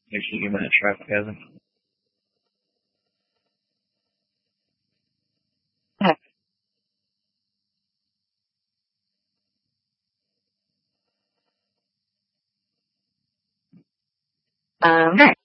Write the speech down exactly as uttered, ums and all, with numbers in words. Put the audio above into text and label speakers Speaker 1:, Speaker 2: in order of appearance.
Speaker 1: Make sure you get that traffic hazard.
Speaker 2: Um, okay.